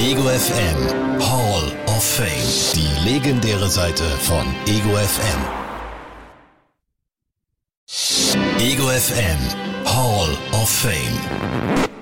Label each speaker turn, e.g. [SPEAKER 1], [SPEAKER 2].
[SPEAKER 1] Ego FM Hall of Fame. Die legendäre Seite von Ego FM. Ego FM Hall of Fame.